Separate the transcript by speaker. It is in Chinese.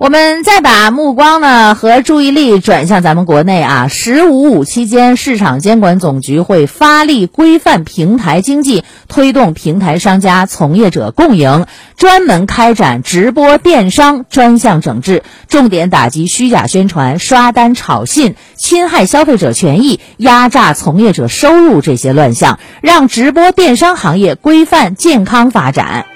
Speaker 1: 我们再把目光呢和注意力转向咱们国内啊，“15+5”期间，市场监管总局会发力规范平台经济，推动平台商家从业者共赢，专门开展直播电商专项整治，重点打击虚假宣传、刷单炒信、侵害消费者权益、压榨从业者收入这些乱象，让直播电商行业规范健康发展。